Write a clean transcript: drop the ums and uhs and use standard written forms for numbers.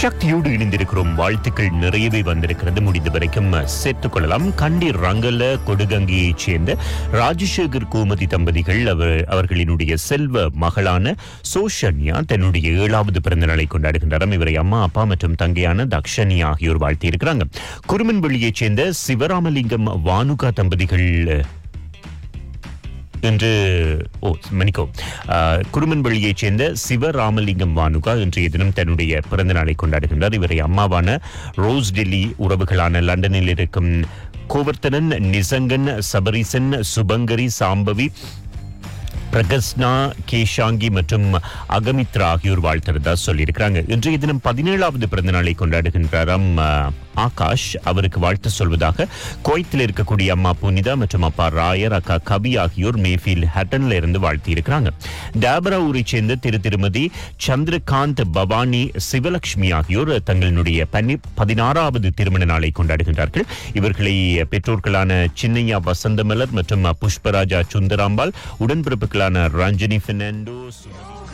சக்தியோடு இணைந்திருக்கிறோம். வாழ்த்துக்கள் நிறையவே வந்திருக்கிறது. முடிந்த வரைக்கும் சேர்த்துக் கொள்ளலாம். கண்டி ரங்கல கொடுகங்கியைச் சேர்ந்த ராஜசேகர் கோமதி தம்பதிகள் அவர்களினுடைய செல்வ மகளான சோஷன்யா தன்னுடைய 7வது பிறந்த நாளை கொண்டாடுகின்றார். இவரை அம்மா, அப்பா மற்றும் தங்கையான தக்ஷனி ஆகியோர் வாழ்த்தியிருக்கிறாங்க. குருமன்வெளியைச் சேர்ந்த சிவராமலிங்கம் வானுகா தம்பதிகள் என்று குருமன்வெளியைச் சேர்ந்த சிவராமலிங்கம் வானுகா இன்றைய தினம் தன்னுடைய பிறந்த நாளை கொண்டாடுகின்றார். இவரை அம்மாவான ரோஸ் டெல்லி உறவுகளான லண்டனில் இருக்கும் கோவர்த்தனன், நிசங்கன், சபரிசன், சுபங்கரி, சாம்பவி, பிரகஸ்னா, கேஷாங்கி மற்றும் அகமித்ரா ஆகியோர் வாழ்த்துறதா சொல்லியிருக்கிறாங்க. இன்றைய தினம் 17வது பிறந்த நாளை கொண்டாடுகின்றாராம் ஆகாஷ். அவருக்கு வாழ்த்து சொல்வதாக குவைத்தில் இருக்கக்கூடிய அம்மா புனிதா மற்றும் அப்பா ராயர், அக்கா கவி ஆகியோர் மேஃபீல்ட் ஹட்டன்ல இருந்து வாழ்த்தியிருக்கிறாங்க. டாபரா ஊரை சேர்ந்த திருமதி சந்திரகாந்த், பவானி, சிவலட்சுமி ஆகியோர் தங்களுடைய 16வது திருமண நாளை கொண்டாடுகின்றார்கள். இவர்களை பெற்றோர்களான சின்னையா வசந்தமலர் மற்றும் புஷ்பராஜா சுந்தராம்பாள், உடன்பிறப்புகளான ரஞ்சனி பெர்னாண்டோ,